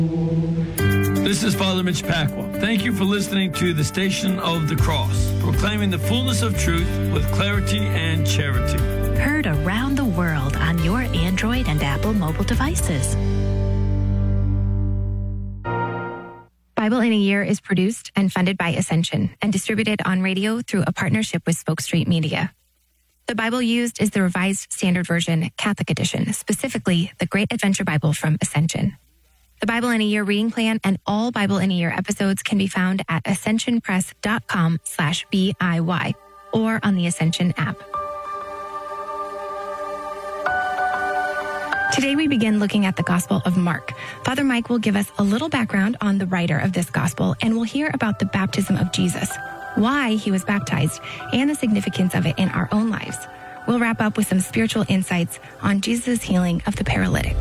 This is Father Mitch Pacwa. Thank you for listening to the Station of the Cross, proclaiming the fullness of truth with clarity and charity. Heard around the world on your Android and Apple mobile devices. Bible in a Year is produced and funded by Ascension and distributed on radio through a partnership with Spoke Street Media. The Bible used is the Revised Standard Version Catholic Edition, specifically the Great Adventure Bible from Ascension. The Bible in a Year reading plan and all Bible in a Year episodes can be found at ascensionpress.com/BIY or on the Ascension app. Today we begin looking at the Gospel of Mark. Father Mike will give us a little background on the writer of this Gospel, and we'll hear about the baptism of Jesus, why he was baptized, and the significance of it in our own lives. We'll wrap up with some spiritual insights on Jesus' healing of the paralytic.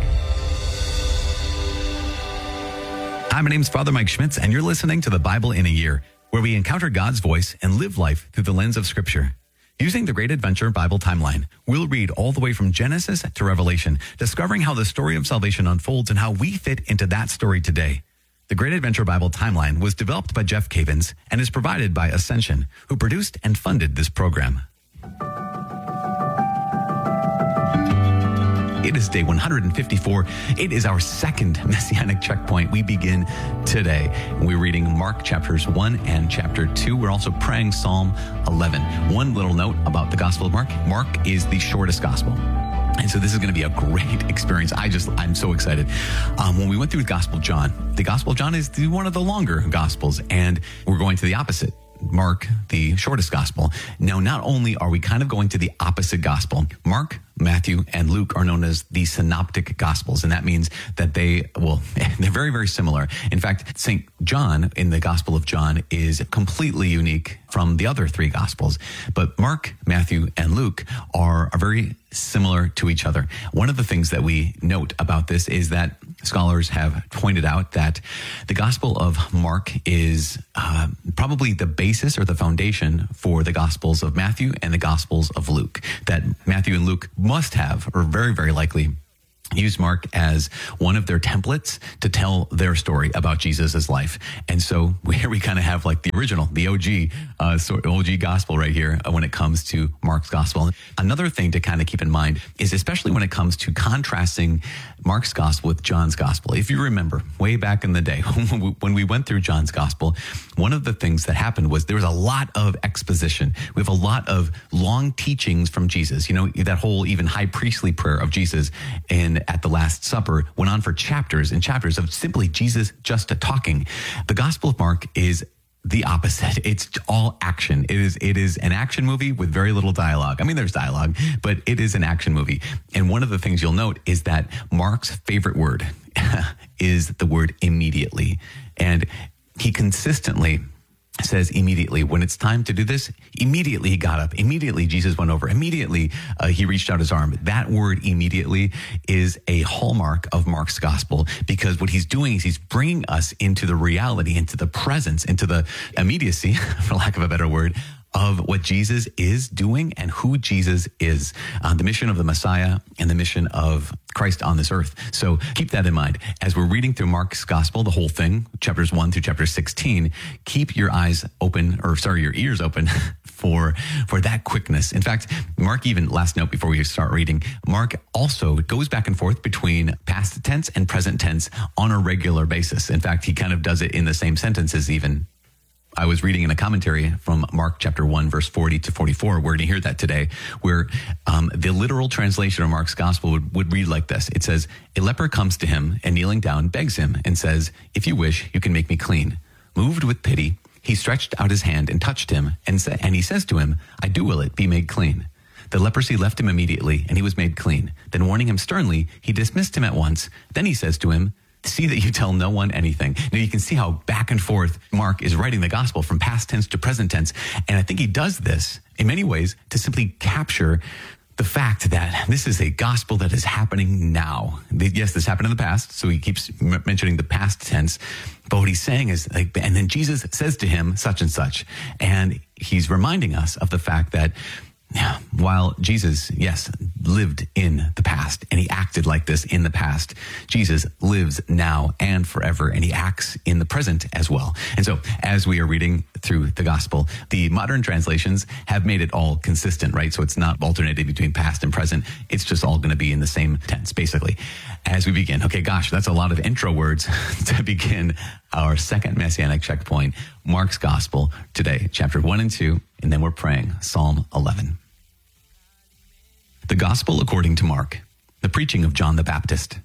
Hi, my name is Father Mike Schmitz, and you're listening to the Bible in a Year, where we encounter God's voice and live life through the lens of Scripture. Using the Great Adventure Bible timeline, we'll read all the way from Genesis to Revelation, discovering how the story of salvation unfolds and how we fit into that story today. The Great Adventure Bible timeline was developed by Jeff Cavins and is provided by Ascension, who produced and funded this program. It is day 154. It is our second Messianic checkpoint. We begin today. We're reading Mark chapters 1 and chapter 2. We're also praying Psalm 11. One little note about the Gospel of Mark. Mark is the shortest Gospel. And so this is going to be a great experience. I'm so excited. When we went through the Gospel of John is one of the longer Gospels, and we're going to the opposite. Mark, the shortest Gospel. Now, not only are we kind of going to the opposite Gospel, Mark, Matthew, and Luke are known as the synoptic Gospels, and that means that they're very, very similar. In fact, St. John in the Gospel of John is completely unique from the other three Gospels, but Mark, Matthew, and Luke are very similar to each other. One of the things that we note about this is that scholars have pointed out that the Gospel of Mark is probably the basis or the foundation for the Gospels of Matthew and the Gospels of Luke, that Matthew and Luke must have, or very, very likely, use Mark as one of their templates to tell their story about Jesus' life. And so here we kind of have like the original, the OG gospel right here when it comes to Mark's gospel. Another thing to kind of keep in mind is, especially when it comes to contrasting Mark's gospel with John's gospel. If you remember way back in the day when we went through John's gospel, one of the things that happened was there was a lot of exposition. We have a lot of long teachings from Jesus. You know, that whole even high priestly prayer of Jesus at the Last Supper went on for chapters and chapters of simply Jesus just talking. The Gospel of Mark is the opposite. It's all action. It is an action movie with very little dialogue. I mean, there's dialogue, but it is an action movie. And one of the things you'll note is that Mark's favorite word is the word immediately. And he consistently says immediately. When it's time to do this, immediately he got up. Immediately Jesus went over. Immediately he reached out his arm. That word immediately is a hallmark of Mark's gospel, because what he's doing is he's bringing us into the reality, into the presence, into the immediacy, for lack of a better word, of what Jesus is doing and who Jesus is, the mission of the Messiah and the mission of Christ on this earth. So keep that in mind. As we're reading through Mark's gospel, the whole thing, chapters 1 through chapter 16, keep your ears open for that quickness. In fact, Mark, even last note before we start reading, Mark also goes back and forth between past tense and present tense on a regular basis. In fact, he kind of does it in the same sentences even. I was reading in a commentary from Mark chapter 1, verse 40 to 44. We're going to hear that today, where the literal translation of Mark's gospel would read like this. It says, "A leper comes to him and kneeling down begs him and says, 'If you wish, you can make me clean.' Moved with pity, he stretched out his hand and touched him and he says to him, 'I do will it, be made clean.' The leprosy left him immediately and he was made clean. Then warning him sternly, he dismissed him at once. Then he says to him, 'See that you tell no one anything.'" Now you can see how back and forth Mark is writing the gospel from past tense to present tense. And I think he does this in many ways to simply capture the fact that this is a gospel that is happening now. Yes, this happened in the past, so he keeps mentioning the past tense. But what he's saying is, and then Jesus says to him such and such. And he's reminding us of the fact that While Jesus, yes, lived in the past and he acted like this in the past, Jesus lives now and forever, and he acts in the present as well. And so as we are reading through the gospel, the modern translations have made it all consistent, right? So it's not alternating between past and present. It's just all going to be in the same tense, basically. As we begin, okay, gosh, that's a lot of intro words to begin our second Messianic checkpoint, Mark's gospel today, chapter 1 and 2, and then we're praying Psalm 11. The Gospel according to Mark, the preaching of John the Baptist.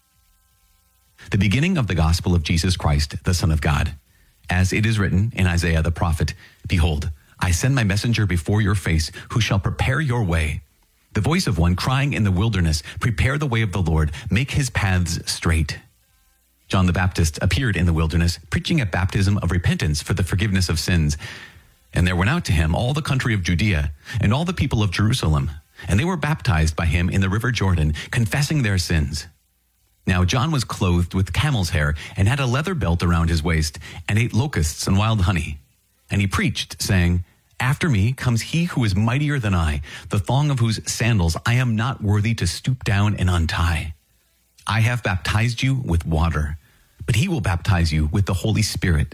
The beginning of the gospel of Jesus Christ, the Son of God. As it is written in Isaiah the prophet, "Behold, I send my messenger before your face, who shall prepare your way. The voice of one crying in the wilderness, prepare the way of the Lord, make his paths straight." John the Baptist appeared in the wilderness, preaching a baptism of repentance for the forgiveness of sins. And there went out to him all the country of Judea and all the people of Jerusalem. And they were baptized by him in the river Jordan, confessing their sins. Now John was clothed with camel's hair and had a leather belt around his waist and ate locusts and wild honey. And he preached, saying, "After me comes he who is mightier than I, the thong of whose sandals I am not worthy to stoop down and untie. I have baptized you with water, but he will baptize you with the Holy Spirit."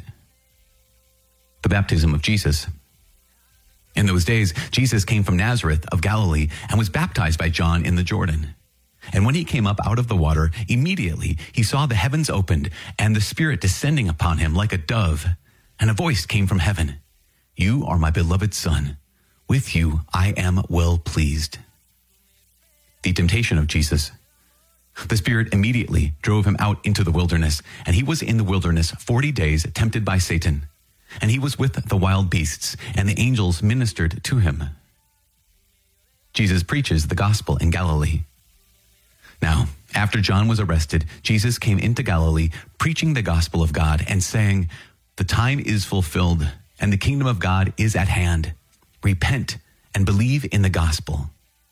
The baptism of Jesus. In those days, Jesus came from Nazareth of Galilee and was baptized by John in the Jordan. And when he came up out of the water, immediately he saw the heavens opened and the Spirit descending upon him like a dove. And a voice came from heaven, "You are my beloved Son. With you I am well pleased." The temptation of Jesus. The Spirit immediately drove him out into the wilderness, and he was in the wilderness 40 days tempted by Satan. And he was with the wild beasts, and the angels ministered to him. Jesus preaches the gospel in Galilee. Now, after John was arrested, Jesus came into Galilee, preaching the gospel of God and saying, "The time is fulfilled, and the kingdom of God is at hand. Repent and believe in the gospel."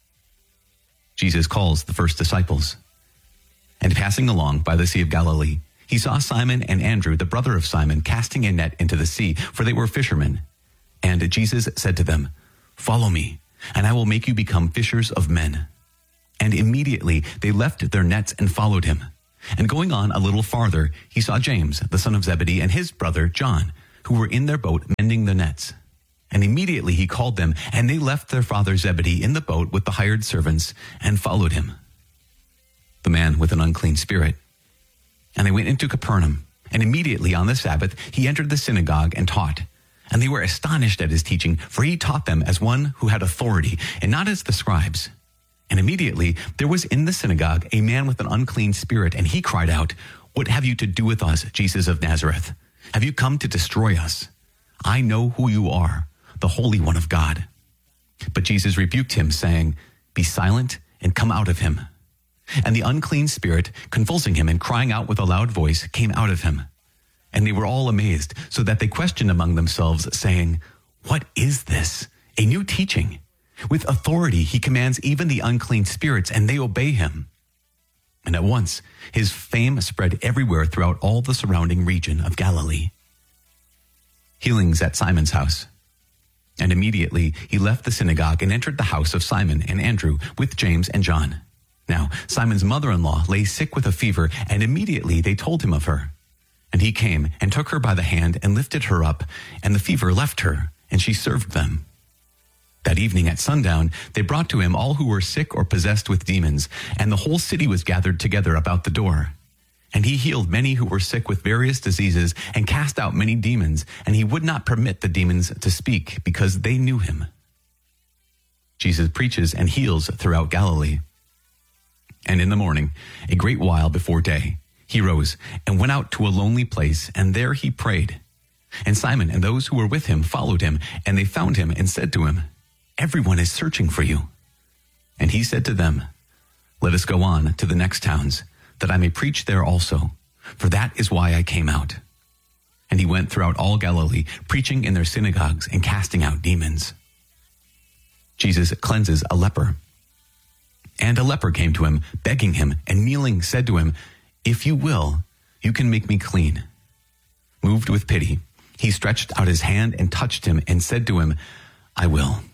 Jesus calls the first disciples. And passing along by the Sea of Galilee, he saw Simon and Andrew, the brother of Simon, casting a net into the sea, for they were fishermen. And Jesus said to them, "Follow me, and I will make you become fishers of men." And immediately they left their nets and followed him. And going on a little farther, he saw James, the son of Zebedee, and his brother John, who were in their boat mending the nets. And immediately he called them, and they left their father Zebedee in the boat with the hired servants and followed him. The man with an unclean spirit. And they went into Capernaum, and immediately on the Sabbath he entered the synagogue and taught. And they were astonished at his teaching, for he taught them as one who had authority, and not as the scribes. And immediately there was in the synagogue a man with an unclean spirit, and he cried out, "What have you to do with us, Jesus of Nazareth? Have you come to destroy us? I know who you are, the Holy One of God." But Jesus rebuked him, saying, "Be silent and come out of him." And the unclean spirit, convulsing him and crying out with a loud voice, came out of him. And they were all amazed, so that they questioned among themselves, saying, "What is this? A new teaching. With authority he commands even the unclean spirits, and they obey him." And at once his fame spread everywhere throughout all the surrounding region of Galilee. Healings at Simon's house. And immediately he left the synagogue and entered the house of Simon and Andrew with James and John. Now, Simon's mother-in-law lay sick with a fever, and immediately they told him of her. And he came and took her by the hand and lifted her up, and the fever left her, and she served them. That evening at sundown, they brought to him all who were sick or possessed with demons, and the whole city was gathered together about the door. And he healed many who were sick with various diseases, and cast out many demons, and he would not permit the demons to speak, because they knew him. Jesus preaches and heals throughout Galilee. And in the morning, a great while before day, he rose and went out to a lonely place, and there he prayed. And Simon and those who were with him followed him, and they found him and said to him, "Everyone is searching for you." And he said to them, "Let us go on to the next towns, that I may preach there also, for that is why I came out." And he went throughout all Galilee, preaching in their synagogues and casting out demons. Jesus cleanses a leper. And a leper came to him, begging him, and kneeling said to him, "If you will, you can make me clean." Moved with pity, he stretched out his hand and touched him and said to him, "I will.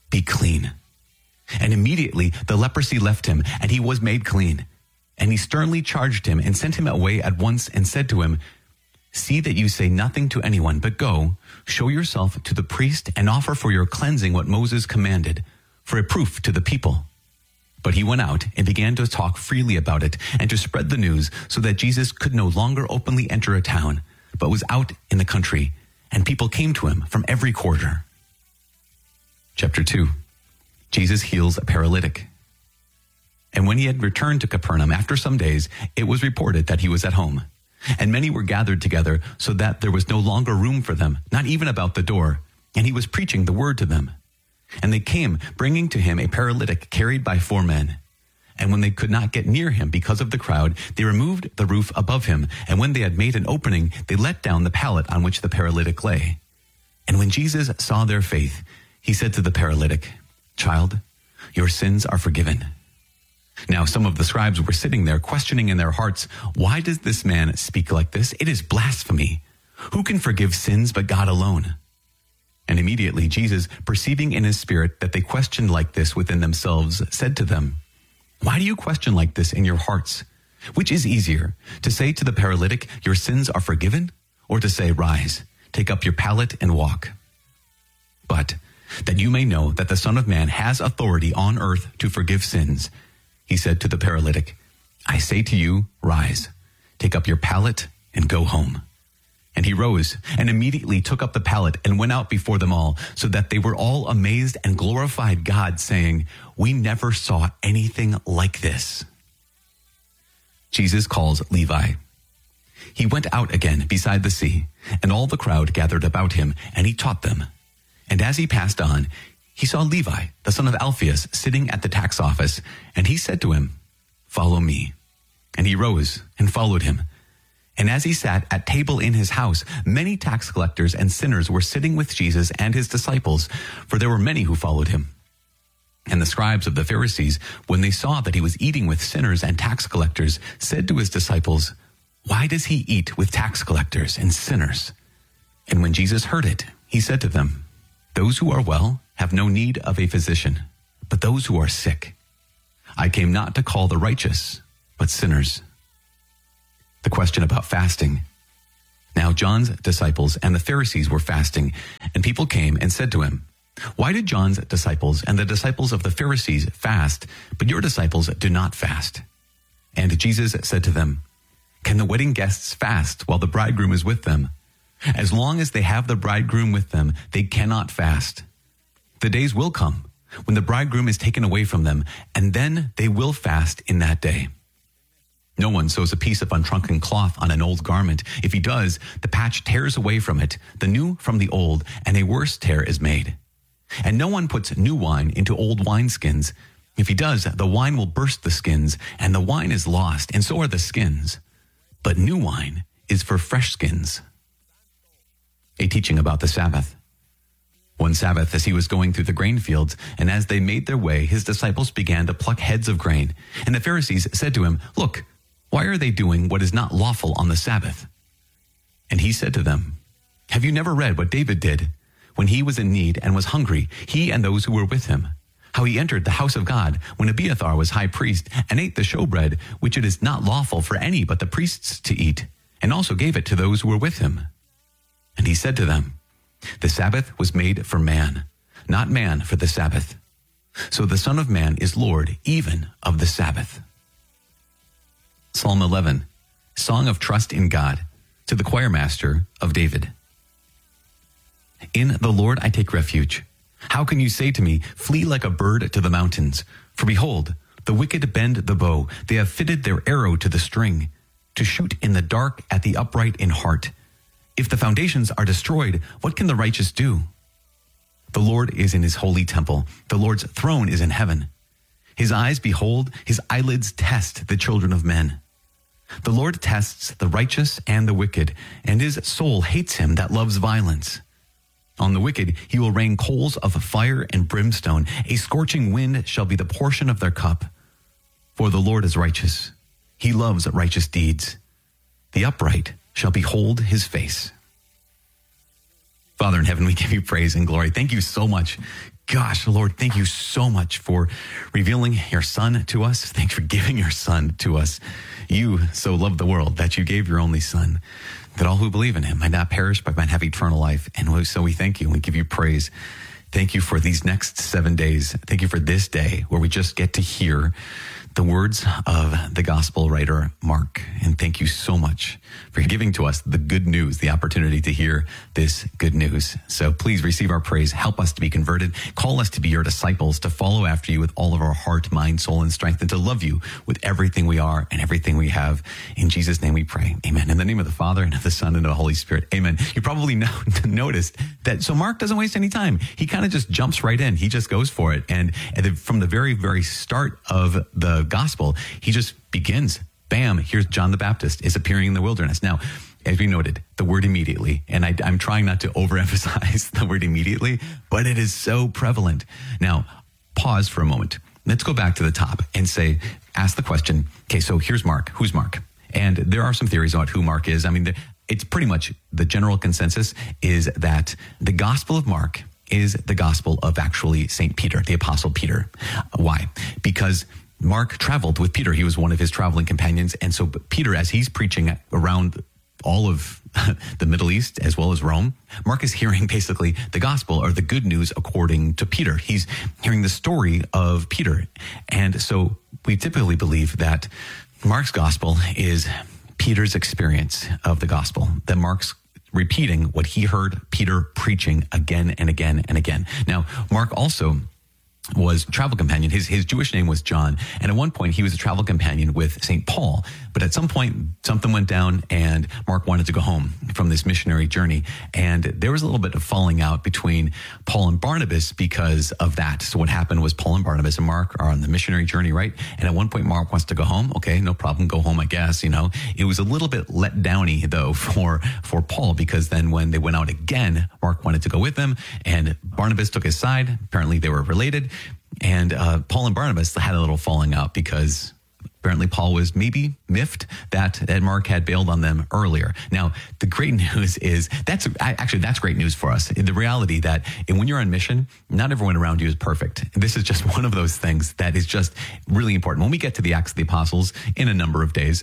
be clean." And immediately the leprosy left him, and he was made clean. And he sternly charged him and sent him away at once and said to him, "See that you say nothing to anyone, but go, show yourself to the priest and offer for your cleansing what Moses commanded, for a proof to the people." But he went out and began to talk freely about it and to spread the news, so that Jesus could no longer openly enter a town, but was out in the country, and people came to him from every quarter. Chapter 2. Jesus heals a paralytic. And when he had returned to Capernaum after some days, it was reported that he was at home. And many were gathered together, so that there was no longer room for them, not even about the door. And he was preaching the word to them. And they came, bringing to him a paralytic carried by 4 men. And when they could not get near him because of the crowd, they removed the roof above him. And when they had made an opening, they let down the pallet on which the paralytic lay. And when Jesus saw their faith, he said to the paralytic, "Child, your sins are forgiven." Now some of the scribes were sitting there, questioning in their hearts, "Why does this man speak like this? It is blasphemy. Who can forgive sins but God alone?" And immediately Jesus, perceiving in his spirit that they questioned like this within themselves, said to them, "Why do you question like this in your hearts? Which is easier, to say to the paralytic, 'Your sins are forgiven,' or to say, 'Rise, take up your pallet and walk'? But that you may know that the Son of Man has authority on earth to forgive sins," he said to the paralytic, "I say to you, rise, take up your pallet and go home." And he rose and immediately took up the pallet and went out before them all, so that they were all amazed and glorified God, saying, "We never saw anything like this." Jesus calls Levi. He went out again beside the sea, and all the crowd gathered about him, and he taught them. And as he passed on, he saw Levi, the son of Alphaeus, sitting at the tax office, and he said to him, "Follow me." And he rose and followed him. And as he sat at table in his house, many tax collectors and sinners were sitting with Jesus and his disciples, for there were many who followed him. And the scribes of the Pharisees, when they saw that he was eating with sinners and tax collectors, said to his disciples, "Why does he eat with tax collectors and sinners?" And when Jesus heard it, he said to them, "Those who are well have no need of a physician, but those who are sick. I came not to call the righteous, but sinners." The question about fasting. Now John's disciples and the Pharisees were fasting, and people came and said to him, "Why did John's disciples and the disciples of the Pharisees fast, but your disciples do not fast?" And Jesus said to them, "Can the wedding guests fast while the bridegroom is with them? As long as they have the bridegroom with them, they cannot fast. The days will come when the bridegroom is taken away from them, and then they will fast in that day. No one sews a piece of unshrunken cloth on an old garment. If he does, the patch tears away from it, the new from the old, and a worse tear is made. And no one puts new wine into old wineskins. If he does, the wine will burst the skins, and the wine is lost, and so are the skins. But new wine is for fresh skins." A teaching about the Sabbath. One Sabbath, as he was going through the grain fields, and as they made their way, his disciples began to pluck heads of grain. And the Pharisees said to him, "Look, why are they doing what is not lawful on the Sabbath?" And he said to them, "Have you never read what David did when he was in need and was hungry, he and those who were with him? How he entered the house of God when Abiathar was high priest and ate the showbread, which it is not lawful for any but the priests to eat, and also gave it to those who were with him. And he said to them, the Sabbath was made for man, not man for the Sabbath. So the Son of Man is Lord even of the Sabbath." Psalm 11, Song of Trust in God, to the choir master of David. In the Lord I take refuge. How can you say to me, "Flee like a bird to the mountains"? For behold, the wicked bend the bow. They have fitted their arrow to the string, to shoot in the dark at the upright in heart. If the foundations are destroyed, what can the righteous do? The Lord is in his holy temple. The Lord's throne is in heaven. His eyes behold, his eyelids test the children of men. The Lord tests the righteous and the wicked, and his soul hates him that loves violence. On the wicked he will rain coals of fire and brimstone. A scorching wind shall be the portion of their cup. For the Lord is righteous. He loves righteous deeds. The upright shall behold his face. Father in heaven, we give you praise and glory. Thank you so much gosh, Lord, thank you so much for revealing your Son to us. Thanks for giving your Son to us. You so loved the world that you gave your only Son, that all who believe in him might not perish, but might have eternal life. And so we thank you and we give you praise. Thank you for these next 7 days. Thank you for this day where we just get to hear the words of the gospel writer, Mark. And thank you so much for giving to us the good news, the opportunity to hear this good news. So please receive our praise. Help us to be converted. Call us to be your disciples, to follow after you with all of our heart, mind, soul, and strength, and to love you with everything we are and everything we have. In Jesus' name we pray. Amen. In the name of the Father, and of the Son, and of the Holy Spirit. Amen. You probably noticed that. So Mark doesn't waste any time. He kind of just jumps right in. He just goes for it. And from the very, very start of the gospel, he just begins. Bam, here's John the Baptist is appearing in the wilderness. Now, as we noted, the word immediately, and I'm trying not to overemphasize the word immediately, but it is so prevalent. Now, pause for a moment. Let's go back to the top and ask the question, okay, so here's Mark. Who's Mark? And there are some theories about who Mark is. I mean, it's pretty much the general consensus is that the Gospel of Mark is the gospel of actually St. Peter, the Apostle Peter. Why? Because Mark traveled with Peter. He was one of his traveling companions. And so Peter, as he's preaching around all of the Middle East as well as Rome, Mark is hearing basically the gospel or the good news according to Peter. He's hearing the story of Peter. And so we typically believe that Mark's gospel is Peter's experience of the gospel, that Mark's repeating what he heard Peter preaching again and again and again. Now, Mark also was travel companion. His Jewish name was John. And at one point he was a travel companion with St. Paul. But at some point something went down and Mark wanted to go home from this missionary journey. And there was a little bit of falling out between Paul and Barnabas because of that. So what happened was Paul and Barnabas and Mark are on the missionary journey, right? And at one point Mark wants to go home. Okay, no problem. Go home, I guess. It was a little bit let downy though for Paul, because then when they went out again, Mark wanted to go with them and Barnabas took his side. Apparently they were related. And Paul and Barnabas had a little falling out because apparently Paul was maybe miffed that Mark had bailed on them earlier. Now, the great news is that's great news for us. The reality that when you're on mission, not everyone around you is perfect. This is just one of those things that is just really important. When we get to the Acts of the Apostles in a number of days,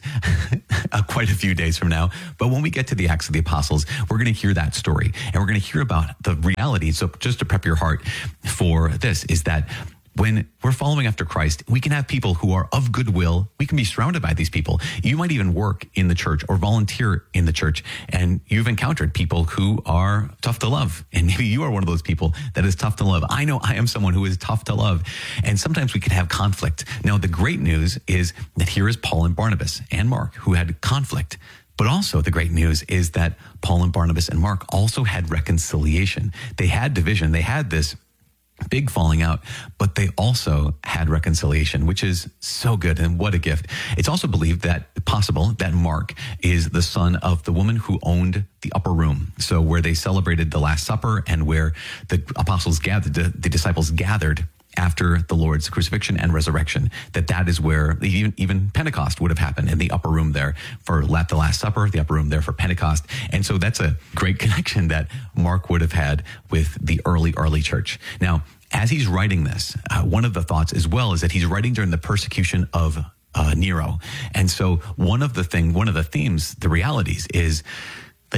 quite a few days from now, but when we get to the Acts of the Apostles, we're going to hear that story and we're going to hear about the reality. So just to prep your heart for this is that when we're following after Christ, we can have people who are of goodwill. We can be surrounded by these people. You might even work in the church or volunteer in the church, and you've encountered people who are tough to love. And maybe you are one of those people that is tough to love. I know I am someone who is tough to love. And sometimes we can have conflict. Now, the great news is that here is Paul and Barnabas and Mark who had conflict. But also the great news is that Paul and Barnabas and Mark also had reconciliation. They had division. They had this big falling out, but they also had reconciliation, which is so good. And what a gift. It's also believed that possible that Mark is the son of the woman who owned the upper room. So where they celebrated the Last Supper and where the apostles gathered, the disciples gathered after the Lord's crucifixion and resurrection, that is where even Pentecost would have happened, in the upper room there for the Last Supper, the upper room there for Pentecost. And so that's a great connection that Mark would have had with the early church. Now, as he's writing this, one of the thoughts as well is that he's writing during the persecution of Nero. And so one of the themes, the realities is that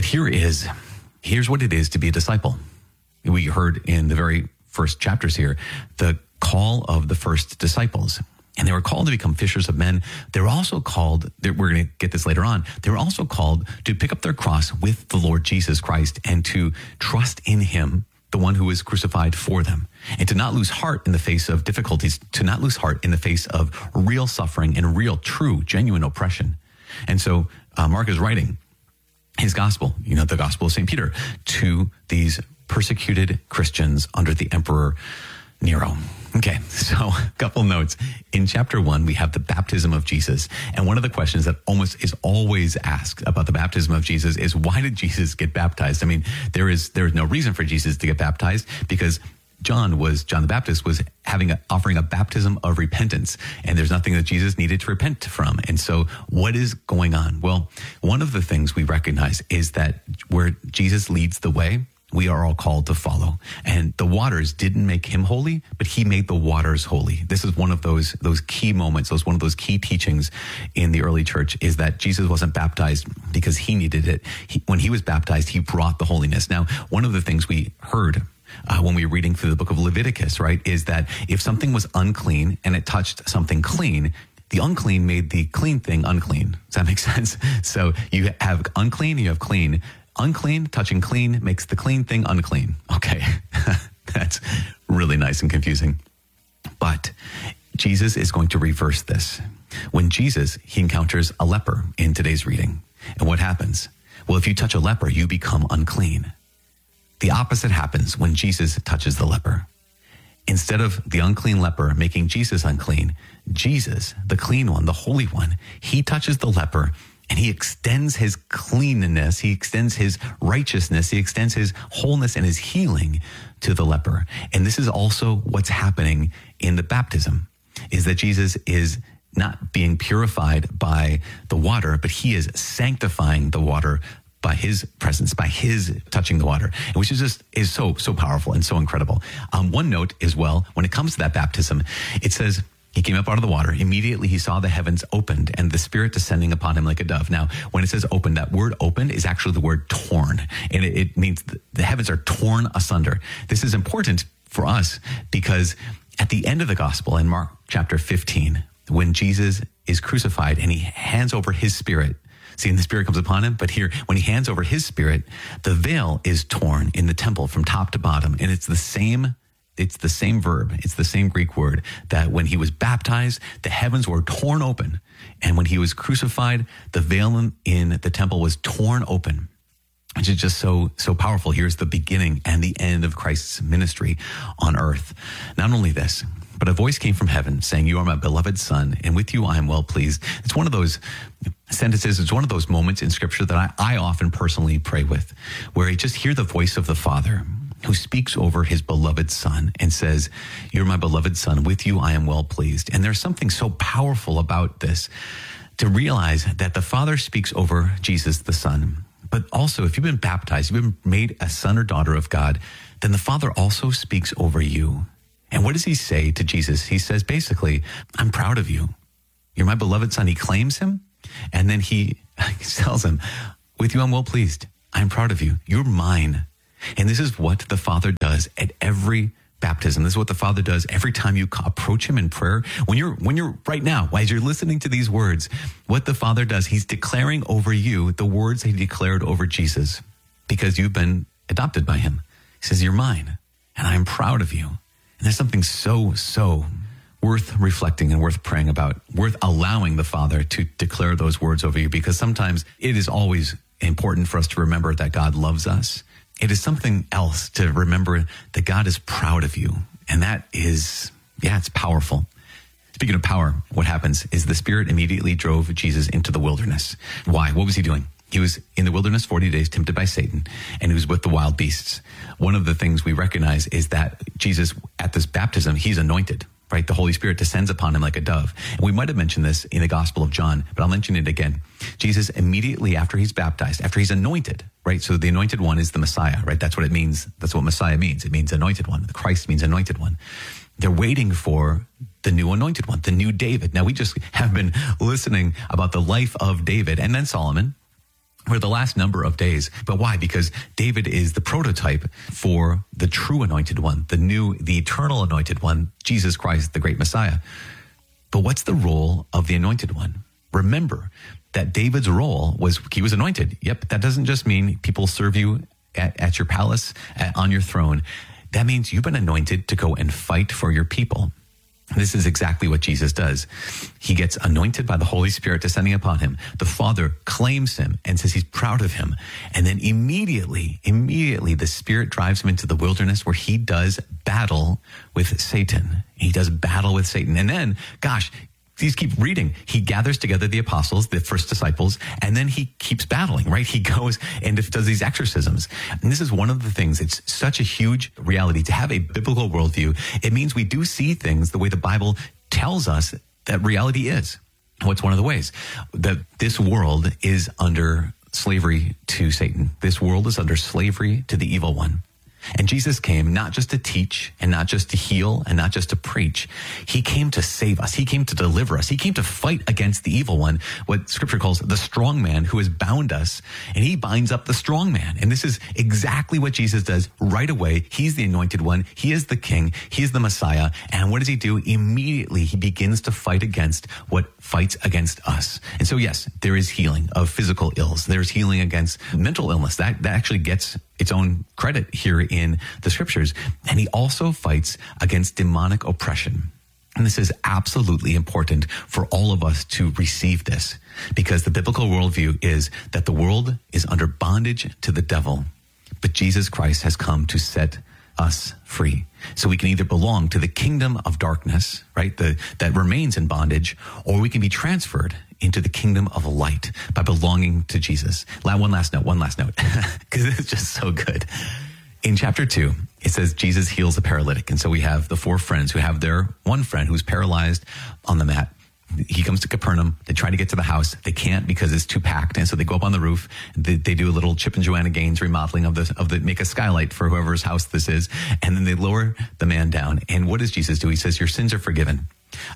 here's what it is to be a disciple. We heard in the very first chapters here, the call of the first disciples. And they were called to become fishers of men. They're also called, we're going to get this later on, they were also called to pick up their cross with the Lord Jesus Christ and to trust in him, the one who is crucified for them, and to not lose heart in the face of difficulties, to not lose heart in the face of real suffering and real, true, genuine oppression. And so Mark is writing his gospel, the gospel of St. Peter, to these persecuted Christians under the Emperor Nero. Okay, so a couple notes. In chapter 1, we have the baptism of Jesus. And one of the questions that almost is always asked about the baptism of Jesus is, why did Jesus get baptized? I mean, there is no reason for Jesus to get baptized, because John the Baptist was offering a baptism of repentance, and there's nothing that Jesus needed to repent from. And so what is going on? Well, one of the things we recognize is that where Jesus leads the way, we are all called to follow. And the waters didn't make him holy, but he made the waters holy. This is one of those key moments, one of those key teachings in the early church, is that Jesus wasn't baptized because he needed it. When he was baptized, he brought the holiness. Now, one of the things we heard when we were reading through the book of Leviticus, right, is that if something was unclean and it touched something clean, the unclean made the clean thing unclean. Does that make sense? So you have unclean, you have clean. Unclean touching clean makes the clean thing unclean. Okay, that's really nice and confusing. But Jesus is going to reverse this. When Jesus, he encounters a leper in today's reading. And what happens? Well, if you touch a leper, you become unclean. The opposite happens when Jesus touches the leper. Instead of the unclean leper making Jesus unclean, Jesus, the clean one, the holy one, he touches the leper and he extends his cleanness, he extends his righteousness, he extends his wholeness and his healing to the leper. And this is also what's happening in the baptism, is that Jesus is not being purified by the water, but he is sanctifying the water by his presence, by his touching the water, which is so powerful and so incredible. One note as well, when it comes to that baptism, it says, he came up out of the water. Immediately he saw the heavens opened and the Spirit descending upon him like a dove. Now, when it says opened, that word opened is actually the word torn. And it means the heavens are torn asunder. This is important for us because at the end of the gospel in Mark chapter 15, when Jesus is crucified and he hands over his Spirit, see, and the Spirit comes upon him, but here, when he hands over his Spirit, the veil is torn in the temple from top to bottom. And it's the same verb. It's the same Greek word that when he was baptized, the heavens were torn open. And when he was crucified, the veil in the temple was torn open, which is just so powerful. Here's the beginning and the end of Christ's ministry on earth. Not only this, but a voice came from heaven saying, "You are my beloved Son, and with you I am well pleased." It's one of those sentences, it's one of those moments in Scripture that I often personally pray with, where I just hear the voice of the Father who speaks over his beloved Son and says, "You're my beloved Son, with you I am well pleased." And there's something so powerful about this, to realize that the Father speaks over Jesus the Son. But also, if you've been baptized, you've been made a son or daughter of God, then the Father also speaks over you. And what does he say to Jesus? He says, basically, "I'm proud of you. You're my beloved Son." He claims him, and then he tells him, "With you I'm well pleased. I'm proud of you. You're mine." And this is what the Father does at every baptism. This is what the Father does every time you approach him in prayer. When you're right now, as you're listening to these words, what the Father does, he's declaring over you the words he declared over Jesus, because you've been adopted by him. He says, "You're mine, and I'm proud of you." And there's something so worth reflecting and worth praying about, worth allowing the Father to declare those words over you, because sometimes it is always important for us to remember that God loves us. It is something else to remember that God is proud of you. And that is, it's powerful. Speaking of power, what happens is the Spirit immediately drove Jesus into the wilderness. Why? What was he doing? He was in the wilderness 40 days, tempted by Satan, and he was with the wild beasts. One of the things we recognize is that Jesus, at this baptism, he's anointed, right? The Holy Spirit descends upon him like a dove. And we might have mentioned this in the Gospel of John, but I'll mention it again. Jesus, immediately after he's baptized, after he's anointed, right? So the anointed one is the Messiah, right? That's what it means. That's what Messiah means. It means anointed one. Christ means anointed one. They're waiting for the new anointed one, the new David. Now, we just have been listening about the life of David and then Solomon for the last number of days. But why? Because David is the prototype for the true anointed one, the eternal anointed one, Jesus Christ, the great Messiah. But what's the role of the anointed one? Remember that David's role was, he was anointed. Yep, that doesn't just mean people serve you at your palace, on your throne. That means you've been anointed to go and fight for your people. This is exactly what Jesus does. He gets anointed by the Holy Spirit descending upon him. The Father claims him and says he's proud of him. And then immediately, the Spirit drives him into the wilderness where he does battle with Satan. He does battle with Satan. And then, please keep reading. He gathers together the apostles, the first disciples, and then he keeps battling, right? He goes and does these exorcisms. And this is one of the things, it's such a huge reality to have a biblical worldview. It means we do see things the way the Bible tells us that reality is. What's one of the ways? That this world is under slavery to Satan. This world is under slavery to the evil one. And Jesus came not just to teach and not just to heal and not just to preach. He came to save us. He came to deliver us. He came to fight against the evil one, what scripture calls the strong man who has bound us, and he binds up the strong man. And this is exactly what Jesus does right away. He's the anointed one. He is the king. He is the Messiah. And what does he do? Immediately he begins to fight against what fights against us. And so yes, there is healing of physical ills. There's healing against mental illness. That actually gets its own credit here in the scriptures. And he also fights against demonic oppression. And this is absolutely important for all of us to receive this, because the biblical worldview is that the world is under bondage to the devil, but Jesus Christ has come to set us free. So we can either belong to the kingdom of darkness, right, that remains in bondage, or we can be transferred into the kingdom of light by belonging to Jesus. One last note, because it's just so good. In chapter 2, it says Jesus heals the paralytic. And so we have the 4 friends who have their one friend who's paralyzed on the mat. He comes to Capernaum. They try to get to the house. They can't because it's too packed. And so they go up on the roof. They do a little Chip and Joanna Gaines remodeling of the make a skylight for whoever's house this is. And then they lower the man down. And what does Jesus do? He says, your sins are forgiven.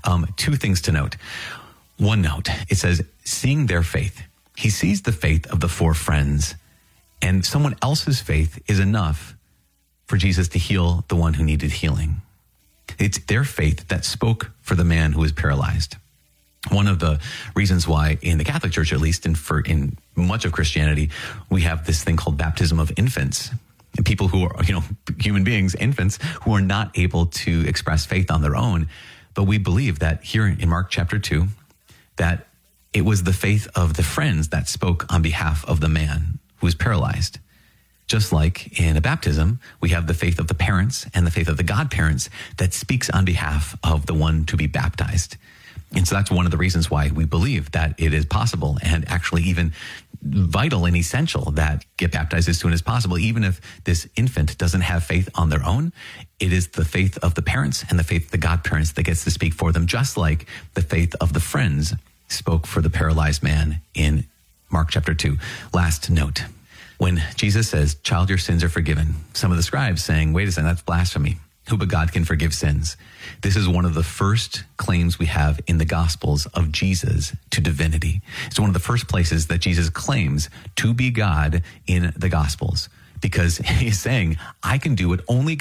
2 things to note. One note, it says, seeing their faith. He sees the faith of the 4 friends, and someone else's faith is enough for Jesus to heal the one who needed healing. It's their faith that spoke for the man who was paralyzed. One of the reasons why in the Catholic Church, at least, in much of Christianity, we have this thing called baptism of infants. And people who are, human beings, infants, who are not able to express faith on their own. But we believe that here in Mark chapter 2, that it was the faith of the friends that spoke on behalf of the man who was paralyzed. Just like in a baptism, we have the faith of the parents and the faith of the godparents that speaks on behalf of the one to be baptized. And so that's one of the reasons why we believe that it is possible and actually even vital and essential that get baptized as soon as possible. Even if this infant doesn't have faith on their own, it is the faith of the parents and the faith of the godparents that gets to speak for them, just like the faith of the friends spoke for the paralyzed man in Mark chapter 2. Last note. When Jesus says, child, your sins are forgiven, some of the scribes saying, wait a second, that's blasphemy. Who but God can forgive sins? This is one of the first claims we have in the Gospels of Jesus to divinity. It's one of the first places that Jesus claims to be God in the Gospels, because he's saying, I can do what only